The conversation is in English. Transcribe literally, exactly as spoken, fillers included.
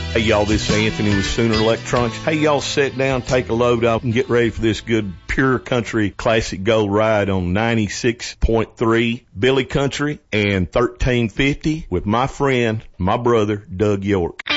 Hey y'all, this is Anthony with Sooner Electronics. Hey y'all, sit down, take a load off, and get ready for this good pure country classic gold ride on ninety-six point three Billy Country and thirteen fifty with my friend, my brother, Doug York.